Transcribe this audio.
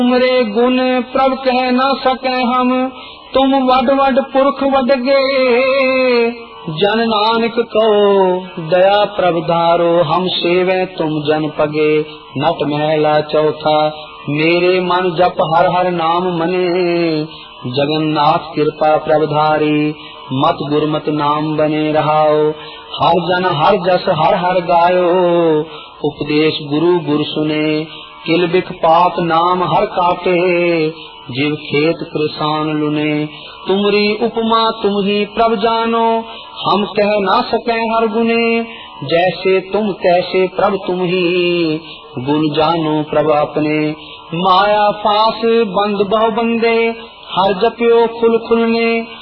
तुमरे गुण प्रभ कह न सके हम, तुम वड वड पुरख वड गे। जन नानक कहो दया प्रभ धारो, हम सेवे तुम जन पगे। नट महला चौथा मेरे मन जप हर हर नाम मने। जगन्नाथ कृपा प्रभधारी, मत गुरमत नाम बने रहाओ। हर जन हर जस हर हर गायो, उपदेश गुरु गुरु सुने। किल बिख पात नाम हर काटे, जीव खेत कृसान लुने। तुमरी उपमा तुम ही प्रभ जानो, हम कह ना सके हर गुने। जैसे तुम तैसे प्रभ तुम ही, गुण जानो प्रभ अपने। माया फास बंद बहु बंदे, हर जप्यो खुल खुलने।